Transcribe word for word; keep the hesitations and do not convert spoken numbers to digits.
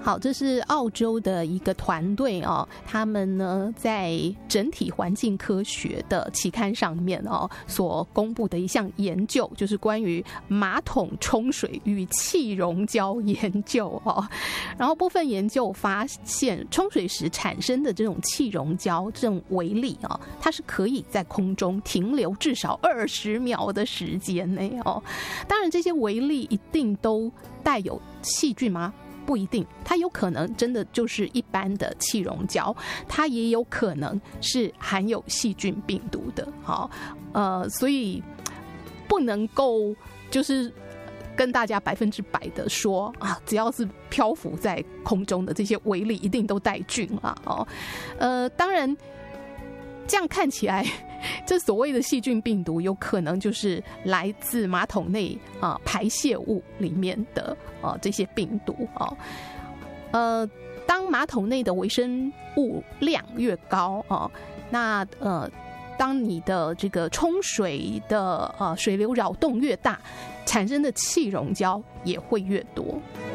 好，这是澳洲的一个团队哦，他们呢在整体环境科学的期刊上面哦所公布的一项研究，就是关于马桶冲水与气溶胶研究哦。然后部分研究发现，冲水时产生的这种气溶胶这种微粒哦，它是可以在空中停留至少二十秒的时间内哦。当然，这些微粒一定都带有细菌吗？不一定，它有可能真的就是一般的气溶胶，它也有可能是含有细菌病毒的。好，呃，所以不能够就是跟大家百分之百的说啊，只要是漂浮在空中的这些微粒一定都带菌啊。哦，呃，当然这样看起来，这所谓的细菌病毒有可能就是来自马桶内啊、呃、排泄物里面的啊、呃、这些病毒哦。呃，当马桶内的微生物量越高哦，那呃，当你的这个冲水的呃水流扰动越大，产生的气溶胶也会越多。